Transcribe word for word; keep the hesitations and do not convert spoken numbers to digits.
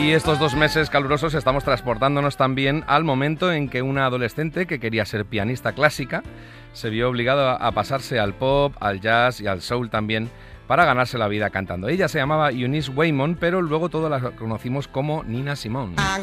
Y estos dos meses calurosos estamos transportándonos también al momento en que una adolescente que quería ser pianista clásica se vio obligada a pasarse al pop, al jazz y al soul también para ganarse la vida cantando. Ella se llamaba Eunice Waymon, pero luego todos la conocimos como Nina Simone. I